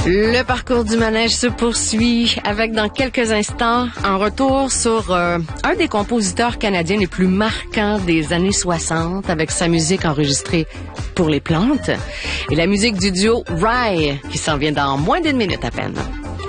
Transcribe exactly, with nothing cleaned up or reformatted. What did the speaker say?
Le parcours du manège se poursuit avec dans quelques instants un retour sur euh, un des compositeurs canadiens les plus marquants des années soixante avec sa musique enregistrée pour les plantes et la musique du duo Rye qui s'en vient dans moins d'une minute à peine.